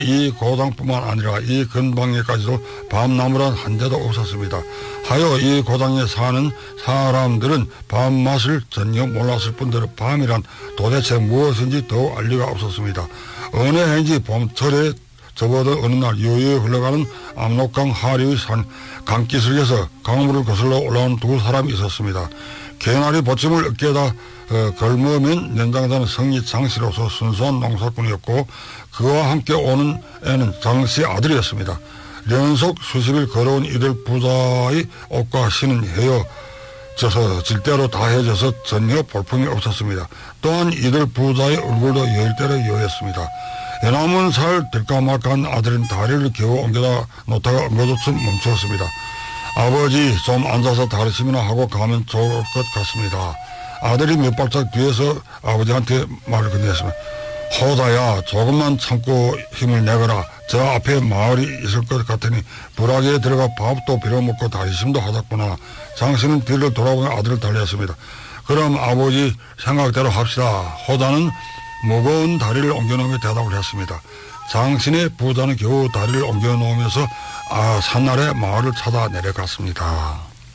이 고장뿐만 아니라 이 근방에까지도 밤나무란 한 대도 없었습니다. 하여 이 고장에 사는 사람들은 밤맛을 전혀 몰랐을 뿐더러 밤이란 도대체 무엇인지 더욱 알 리가 없었습니다. 어느 해인지 봄철에 접어든 어느 날 유유히 흘러가는 압록강 하류의 강기슭에서 강물을 거슬러 올라온 두 사람이 있었습니다. 개나리 보침을 어깨에다 걸머맨 연장자는 성이 장씨로서 순수한 농사꾼이었고 그와 함께 오는 애는 장씨 아들이었습니다. 연속 수십일 걸어온 이들 부자의 옷과 신은 헤어져서 질대로 다 헤어져서 전혀 볼품이 없었습니다. 또한 이들 부자의 얼굴도 열대로 여였습니다. 연암은 살 될까 말까 한 아들은 다리를 겨우 옮겨다 놓다가 엉거주춤 멈추었습니다. 아버지 좀 앉아서 다리심이나 하고 가면 좋을 것 같습니다. 아들이 몇 발짝 뒤에서 아버지한테 말을 건넸습니다. 호다야 조금만 참고 힘을 내거라. 저 앞에 마을이 있을 것 같으니 불악에 들어가 밥도 빌어먹고 다리심도 하자꾸나. 장씨는 뒤를 돌아보며 아들을 달랬습니다. 그럼 아버지 생각대로 합시다. 호다는 무거운 다리를 옮겨놓으며 대답을 했습니다. 장신의 부자는 겨우 다리를 옮겨놓으면서 산아래 마을을 찾아 내려갔습니다.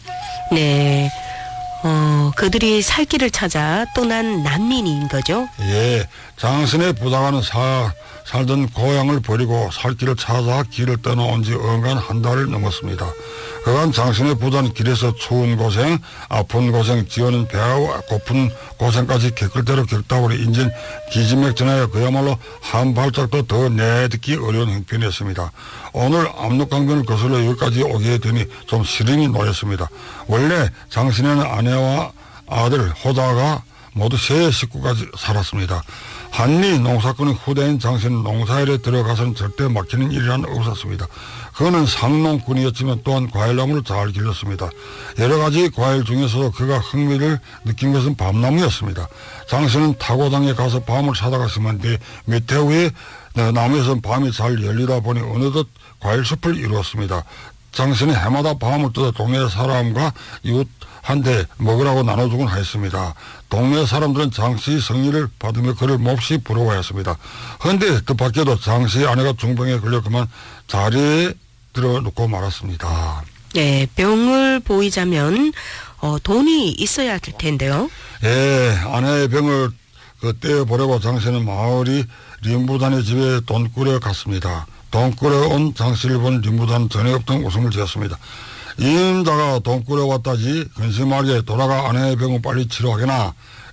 네. 그들이 살 길을 찾아 떠난 난민인 거죠? 예, 장신의 부자가는 살던 고향을 버리고 살 길을 찾아 길을 떠나온 지 언간 한 달을 넘었습니다. 그간 장신의 부자는 길에서 추운 고생, 아픈 고생, 지어는 배와 고픈 고생까지 겪을 대로 겪다 보니 인진 기진맥진하여 그야말로 한 발짝도 더 내딛기 어려운 형편이었습니다. 오늘 압록강변을 거슬러 여기까지 오게 되니 좀 시름이 놓였습니다. 원래 장신에는 아내와 아들 호다가 모두 세 식구까지 살았습니다. 한리 농사꾼의 후대인 장신은 농사일에 들어가서는 절대 막히는 일이란 없었습니다. 그는 상농꾼이었지만 또한 과일나무를 잘 길렀습니다. 여러 가지 과일 중에서도 그가 흥미를 느낀 것은 밤나무였습니다. 장신은 타고당에 가서 밤을 사다가 심은 뒤 몇 해 후에 나무에서는 밤이 잘 열리다 보니 어느덧 과일숲을 이루었습니다. 장신은 해마다 밤을 뜯어 동네 사람과 이웃한테 먹으라고 나눠주곤 하였습니다. 동네 사람들은 장씨의 성의를 받으며 그를 몹시 부러워했습니다. 그런데 뜻밖에도 장씨의 아내가 중병에 걸려 그만 자리에 들어놓고 말았습니다. 네, 병을 보이자면 돈이 있어야 할 텐데요. 예, 아내의 병을 떼어보려고 장씨는 마을이 림부단의 집에 돈 꾸려 갔습니다. 돈 꾸려온 장씨를 본 림부단은 전에 없던 웃음을 지었습니다. 임자가 돈 꾸려왔다지 근심하게 돌아가 아내의 병을 빨리 치료하게나.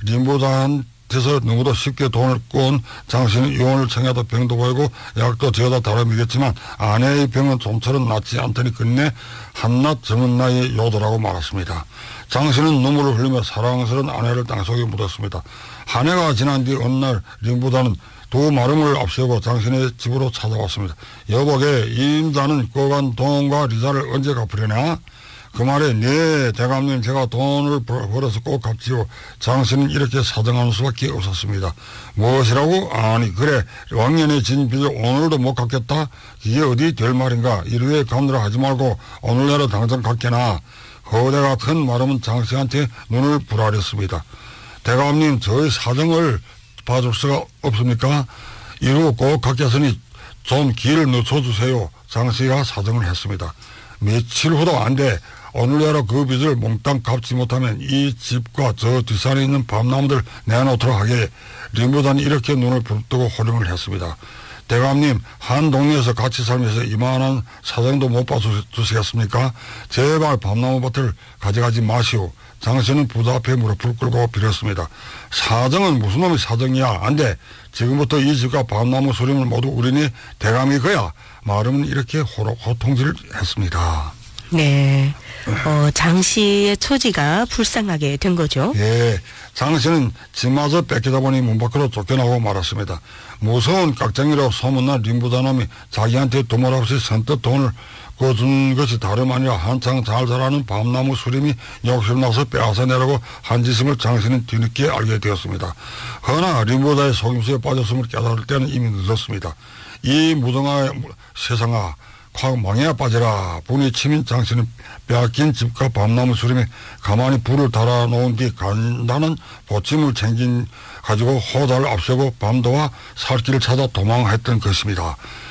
림부단한테서 누구도 쉽게 돈을 꾸온 장씨는 이혼을 청해도 병도 보이고 약도 지어다 다름이겠지만 아내의 병은 좀처럼 낫지 않더니 끝내 한낱 젊은 나이에 요도라고 말았습니다. 장씨는 눈물을 흘리며 사랑스러운 아내를 땅속에 묻었습니다. 한 해가 지난 뒤 어느 날 림부단은 두 마름을 앞세우고 장신의 집으로 찾아왔습니다. 여보게 임자는 꺼간 돈과 리자를 언제 갚으려나? 그 말에 네 대감님 제가 돈을 벌어서 꼭 갚지요. 장신은 이렇게 사정하는 수밖에 없었습니다. 무엇이라고? 아니 그래 왕년에 진 빚을 오늘도 못 갚겠다? 이게 어디 될 말인가? 이르게 갚느라 하지 말고 오늘 내로 당장 갚게나. 거대 같은 마름은 장씨한테 눈을 부라렸습니다. 대감님 저의 사정을 봐줄 수가 없습니까? 이러고 꼭 갚겠으니 좀 기회를 늦춰주세요. 장씨가 사정을 했습니다. 며칠 후도 안 돼. 오늘내로 그 빚을 몽땅 갚지 못하면 이 집과 저 뒷산에 있는 밤나무들 내놓도록 하게. 림부단이 이렇게 눈을 부릅뜨고 호령을 했습니다. 대감님 한 동네에서 같이 살면서 이만한 사정도 못 봐주시겠습니까? 제발 밤나무밭을 가져가지 마시오. 장씨는 부자 앞에 무릎을 꿇고 빌었습니다. 사정은 무슨 놈의 사정이야. 안 돼. 지금부터 이 집과 밤나무 수림을 모두 우리니 대감이 그야. 마름은 이렇게 호통질을 했습니다. 네. 장씨의 처지가 불쌍하게 된 거죠. 예. 장씨는 집마저 뺏기다 보니 문 밖으로 쫓겨나고 말았습니다. 무서운 깍쟁이로 소문난 림부다놈이 자기한테 두말 없이 선뜻 돈을 준 것이 다름 아니라 한창 잘 자라는 밤나무 수림이 욕심나서 빼앗아내라고 한 짓임을 장씨는 뒤늦게 알게 되었습니다. 허나 림부다의 속임수에 빠졌음을 깨달을 때는 이미 늦었습니다. 이 무등아 세상아 확 망해야 빠져라. 분이 치민 장씨는 빼앗긴 집과 밤나무 수림에 가만히 불을 달아놓은 뒤 간단한 보침을 가지고 호다를 앞세고 밤도와 살길을 찾아 도망했던 것입니다.